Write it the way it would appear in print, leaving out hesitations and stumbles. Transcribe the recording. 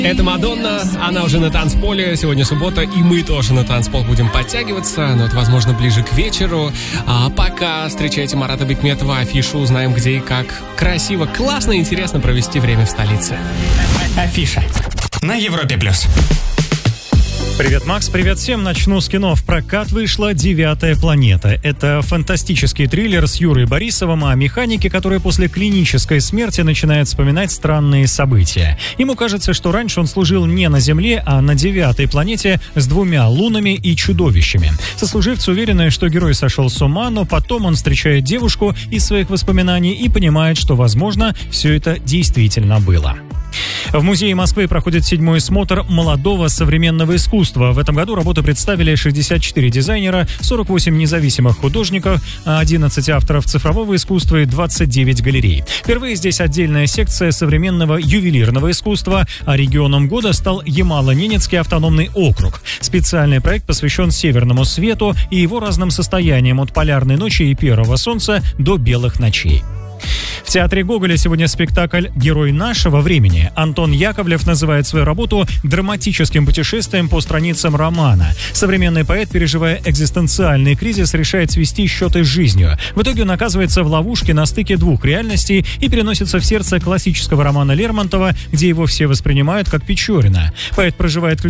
Это Мадонна, она уже на танцполе, сегодня суббота, и мы тоже на танцпол будем подтягиваться, но это, возможно, ближе к вечеру. А пока встречайте Марата Бекметова, афишу, узнаем, где и как красиво, классно и интересно провести время в столице. Афиша на Европе+. Привет, Макс, привет всем. Начну с кино. В прокат вышла «Девятая планета». Это фантастический триллер с Юрой Борисовым о механике, который после клинической смерти начинает вспоминать странные события. Ему кажется, что раньше он служил не на Земле, а на девятой планете с 2 лунами и чудовищами. Сослуживцы уверены, что герой сошел с ума, но потом он встречает девушку из своих воспоминаний и понимает, что, возможно, все это действительно было. В Музее Москвы проходит 7-й смотр молодого современного искусства. В этом году работы представили 64 дизайнера, 48 независимых художников, 11 авторов цифрового искусства и 29 галерей. Впервые здесь отдельная секция современного ювелирного искусства, а регионом года стал Ямало-Ненецкий автономный округ. Специальный проект посвящен северному свету и его разным состояниям от полярной ночи и первого солнца до белых ночей. В театре Гоголя сегодня спектакль «Герой нашего времени». Антон Яковлев называет свою работу драматическим путешествием по страницам романа. Современный поэт, переживая экзистенциальный кризис, решает свести счеты с жизнью. В итоге он оказывается в ловушке на стыке двух реальностей и переносится в сердце классического романа Лермонтова, где его все воспринимают как Печорина. Поэт проживает